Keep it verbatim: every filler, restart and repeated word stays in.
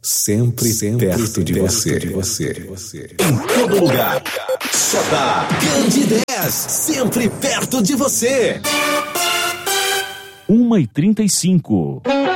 sempre, sempre perto de você. De você. De você. Em todo lugar, só dá Candidez, sempre perto de você. uma e trinta e cinco.